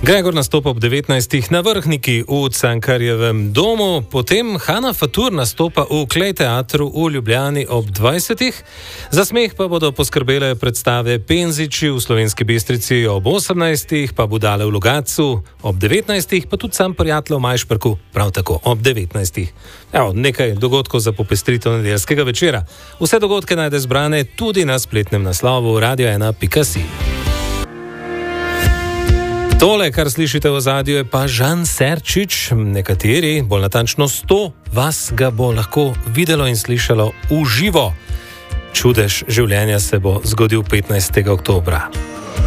Gregor nastopa ob 19. na Vrhniki v Cankarjevem domu, potem Hana Fatur nastopa v Klej teatru v Ljubljani ob 20. Za smeh pa bodo poskrbele predstave Penziči v Slovenski Bistrici ob 18. pa Budale v Logatcu ob 19. pa tudi Sam prijatelj v Majšperku prav tako ob 19. Evo, nekaj dogodkov za popestritev nedeljskega večera. Vse dogodke najde zbrane tudi na spletnem naslovu radio1.si. Tole, kar slišite v ozadju, je pa Žan Serčič. Nekateri, bolj natančno 100, vas ga bo lahko videlo in slišalo v živo. Čudež življenja se bo zgodil 15. oktobra.